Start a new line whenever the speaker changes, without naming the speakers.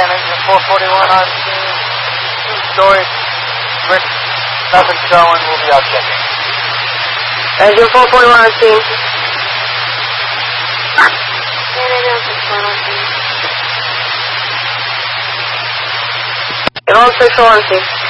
again, engine 441 on scene. Storage, Rick, nothing showing, we'll be out checking.
Engine 441 on scene. Get on 6 on scene.